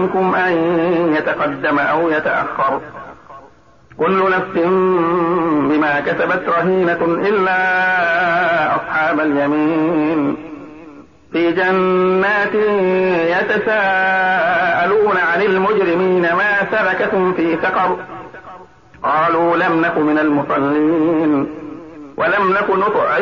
منكم أن يتقدم أو يتأخر، كل نفس بما كسبت رهينة إلا أصحاب اليمين في جنات يتساءلون عن المجرمين ما سلككم في سقر، قالوا لم نك من المصلين ولم نك نطعم